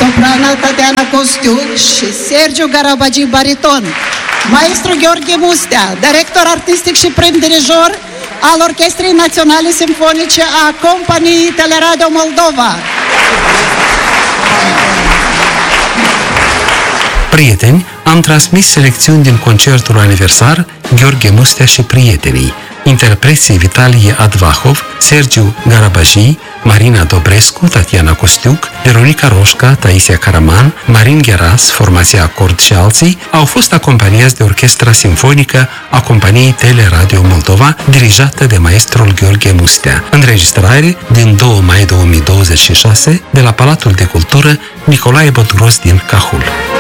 soprana Tatiana Costiuc și Sergiu Garabagi, bariton. Maestru Gheorghe Mustea, director artistic și prim dirijor al Orchestrei Naționale Simfonice a Companiei Teleradio Moldova. Prieteni, am transmis selecțiuni din concertul aniversar Gheorghe Mustea și prietenii. Interpreții Vitalie Advahov, Sergiu Garabagi, Marina Dobrescu, Tatiana Costiuc, Veronica Roșca, Taisia Caraman, Marin Gheras, formația Acord și alții au fost acompaniați de Orchestra Simfonică a Companiei Teleradio Moldova, dirijată de maestrul Gheorghe Mustea. Înregistrare din 2 mai 2026 de la Palatul de Cultură Nicolae Băturos din Cahul.